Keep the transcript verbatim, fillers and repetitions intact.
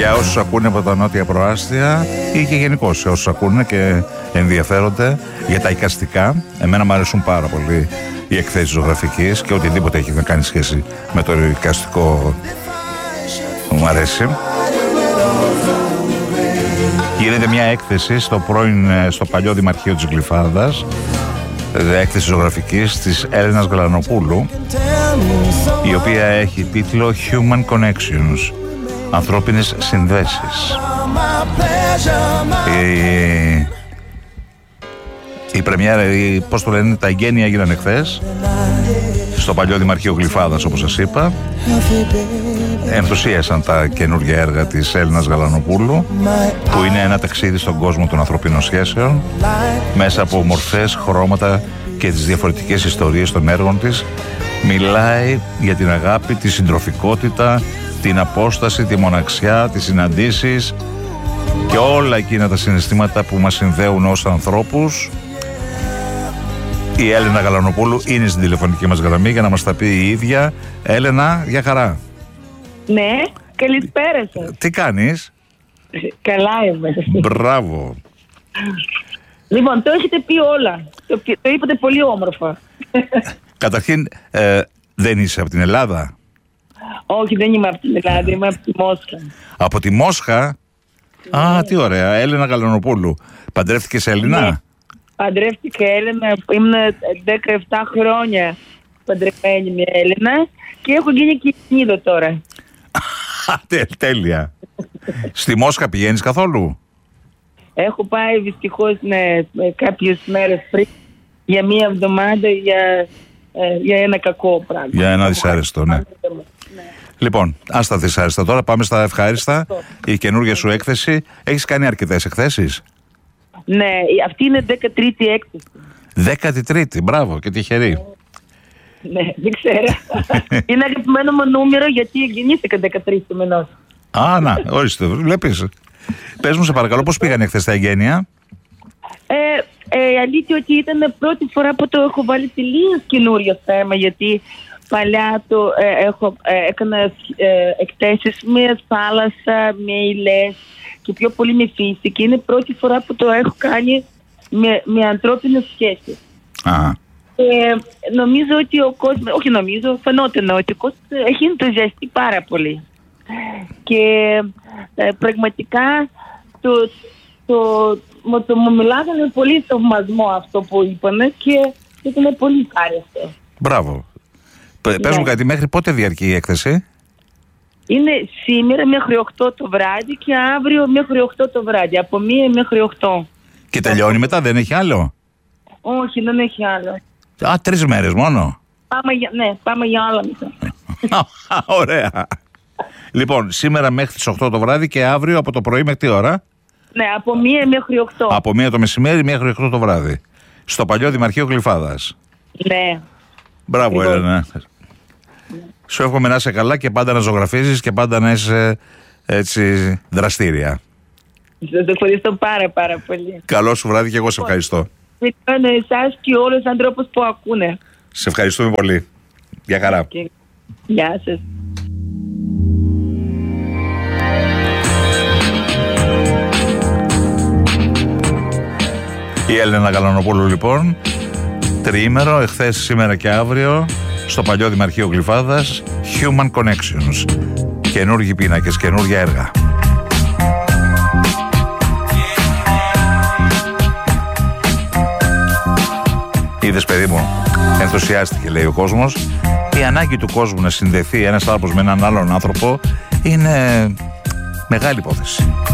Για όσους ακούνε από τα νότια προάστια ή και γενικώς σε όσους ακούνε και ενδιαφέρονται για τα εικαστικά, εμένα μου αρέσουν πάρα πολύ οι εκθέσεις ζωγραφικής και οτιδήποτε έχει να κάνει σχέση με το εικαστικό μου αρέσει. Γίνεται μια έκθεση στο, πρώην, στο παλιό Δημαρχείο της Γλυφάδας, έκθεση ζωγραφικής της Έλενας Γαλανοπούλου, η οποία έχει τίτλο Human Connections, ανθρώπινες συνδέσεις. Η, η πρεμιέρα, η, πώς το λένε, τα εγγένεια έγιναν εχθές στο παλιό Δημαρχείο Γλυφάδας, όπως σας είπα. Ενθουσίασαν τα καινούργια έργα της Έλενας Γαλανοπούλου, που είναι ένα ταξίδι στον κόσμο των ανθρωπίνων σχέσεων μέσα από μορφές, χρώματα και τις διαφορετικές ιστορίες των έργων της. Μιλάει για την αγάπη, τη συντροφικότητα, την απόσταση, τη μοναξιά, τις συναντήσεις και όλα εκείνα τα συναισθήματα που μας συνδέουν ως ανθρώπους. Η Έλενα Γαλανοπούλου είναι στην τηλεφωνική μας γραμμή για να μας τα πει η ίδια. Έλενα, για χαρά. Ναι, καλησπέρα σας. Τι κάνεις? Καλά είμαι. Μπράβο. Λοιπόν, το έχετε πει όλα. Το, το είπατε πολύ όμορφα. Καταρχήν, ε, δεν είσαι από την Ελλάδα? Όχι, δεν είμαι από την Ελλάδα, είμαι από τη Μόσχα. Από τη Μόσχα? Ναι. Α, τι ωραία. Έλενα Γαλανοπούλου. Παντρεύτηκες Έλληνα? Ναι. Παντρεύτηκα Έλληνα. Ήμουν δεκαεπτά χρόνια παντρεμένη με Έλληνα και έχω γίνει και Ελληνίδα τώρα. Τέλεια. Στη Μόσχα πηγαίνεις καθόλου? Έχω πάει δυστυχώς, ναι, κάποιες μέρες πριν, για μία εβδομάδα, για, για ένα κακό πράγμα. Για ένα δυσάρεστο, ναι. Ναι. Λοιπόν, ας τα δυσάρεστα τώρα, πάμε στα ευχάριστα. Η καινούργια σου έκθεση. Έχεις κάνει αρκετές εκθέσεις? Ναι, αυτή είναι δεκατρίτη έκθεση. δέκατη τρίτη, μπράβο και τυχερή. Ναι, δεν ξέρω. Είναι αγαπημένο μου νούμερο γιατί γεννήθηκα δεκατρείς του μηνός. Α, να, ορίστε, βλέπεις. Πες μου σε παρακαλώ, πώς πήγανε χθες τα εγγένεια? Ε, ε, η αλήθεια ότι ήταν πρώτη φορά που το έχω βάλει τελείως καινούριο θέμα, γιατί παλιά το ε, έχω, ε, έκανα ε, εκτέσεις με θάλασσα, με ηλιές και πιο πολύ με φύση, και είναι πρώτη φορά που το έχω κάνει με, με ανθρώπινες σχέσεις. Α. Ε, νομίζω ότι ο κόσμος, όχι νομίζω, φαινόταν ότι ο κόσμος έχει ενθουσιαστεί πάρα πολύ. Και ε, πραγματικά το, το, το, το, μου μιλάγανε πολύ θαυμασμό αυτό που είπανε και ήταν πολύ ευχάριστο. Μπράβο. Ναι. Πες μου κάτι, μέχρι πότε διαρκεί η έκθεση? Είναι σήμερα μέχρι οκτώ το βράδυ και αύριο μέχρι οκτώ το βράδυ, από μία μέχρι οκτώ. Και τελειώνει μετά, δεν έχει άλλο? Όχι, δεν έχει άλλο. Α, τρεις μέρες μόνο? Πάμε για, ναι, πάμε για άλλα μετά. Ωραία. Λοιπόν, σήμερα μέχρι τις οκτώ το βράδυ και αύριο από το πρωί μέχρι τι ώρα? Ναι, από μία μέχρι οκτώ. Από μία το μεσημέρι μέχρι οκτώ το βράδυ. Στο παλιό Δημαρχείο Γλυφάδας. Ναι. Μπράβο, Έλενα. Ναι. Σου εύχομαι να είσαι καλά και πάντα να ζωγραφίζεις και πάντα να είσαι έτσι δραστήρια. Σας ευχαριστώ πάρα πάρα πολύ. Καλό σου βράδυ και εγώ σε ευχαριστώ. Ευχαριστώ εσάς και όλους τους ανθρώπους που ακούνε. Σε ευχαριστούμε πολύ. Γεια χαρά. Okay. Γεια σας. Η Έλενα Γαλανοπούλου λοιπόν, τριήμερο, εχθές, σήμερα και αύριο, στο παλιό Δημαρχείο Γλυφάδας, Human Connections. Καινούργιοι πίνακες, καινούργια έργα. Είδες παιδί μου, ενθουσιάστηκε λέει ο κόσμος. Η ανάγκη του κόσμου να συνδεθεί ένας άνθρωπος με έναν άλλον άνθρωπο είναι μεγάλη υπόθεση.